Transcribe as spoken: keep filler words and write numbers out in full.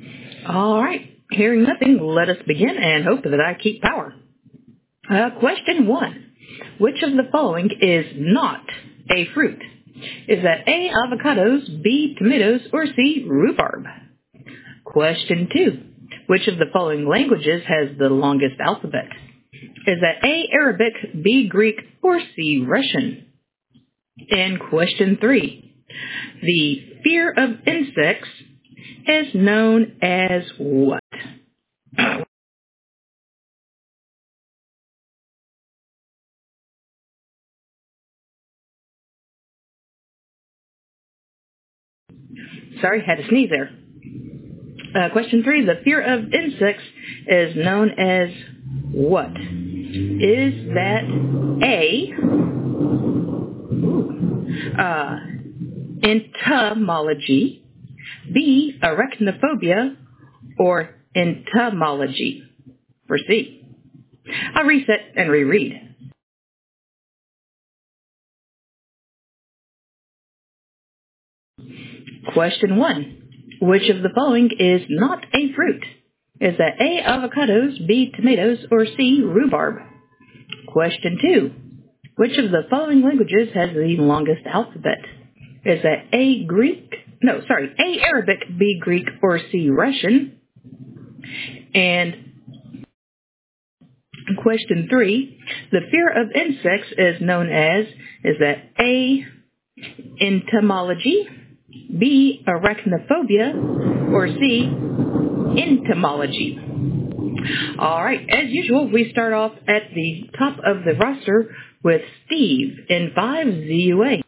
All right. Hearing nothing, let us begin and hope that I keep power. Uh, question one. Which of the following is not a fruit? Is that A, avocados, B, tomatoes, or C, rhubarb? Question two. Which of the following languages has the longest alphabet? Is that A, Arabic, B, Greek, or C, Russian? And question three. The fear of insects is known as what? Sorry, had to sneeze there. Uh, question three. The fear of insects is known as what? Is that A, uh, entomology, B, arachnophobia, or entomology? For C. I'll reset and reread. Question one. Which of the following is not a fruit? Is that A, avocados, B, tomatoes, or C, rhubarb? Question two. Which of the following languages has the longest alphabet? Is that A, Greek? No, sorry, A, Arabic, B, Greek, or C, Russian? And question three. The fear of insects is known as, is that A, entomology, B, arachnophobia, or C, entomology? All right, as usual, we start off at the top of the roster with Steve in five Z U A.